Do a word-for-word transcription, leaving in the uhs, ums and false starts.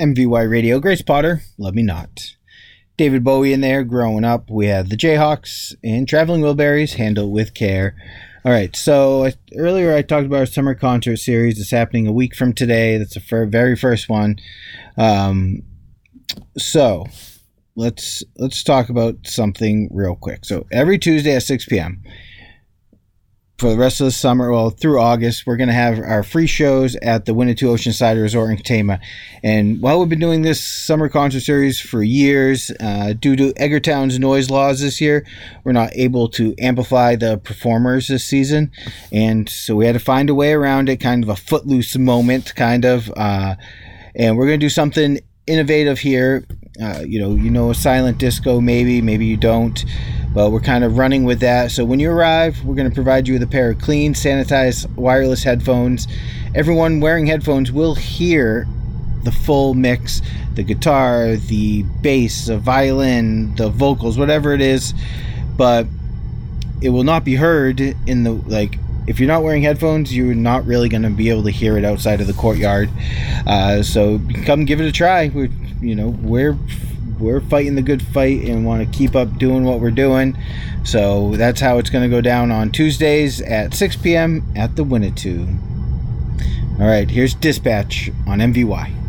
M V Y Radio, Grace Potter, Love Me Not. David Bowie in there, Growing Up. We have the Jayhawks and Traveling Wilburys, Handle With Care. All right, so I, earlier I talked about our summer concert series. It's happening a week from today. That's the fir- very first one. Um, so let's let's talk about something real quick. So every Tuesday at six p.m. for the rest of the summer, well, through August, we're going to have our free shows at the Winnetou Oceanside Resort in Katama. And while we've been doing this summer concert series for years, uh, due to Edgartown's noise laws this year, we're not able to amplify the performers this season. And so we had to find a way around it, kind of a footloose moment, kind of. Uh, and we're going to do something innovative here. Uh, you know, you know, a silent disco, maybe, maybe you don't. But we're kind of running with that. So when you arrive, we're going to provide you with a pair of clean, sanitized wireless headphones. Everyone wearing headphones will hear the full mix, the guitar, the bass, the violin, the vocals, whatever it is. But it will not be heard in the, like, if you're not wearing headphones, you're not really going to be able to hear it outside of the courtyard. Uh, so come give it a try. We're, you know, we're... We're fighting the good fight and want to keep up doing what we're doing. So that's how it's going to go down on Tuesdays at six p.m. at the Winnetou. All right, here's Dispatch on M V Y.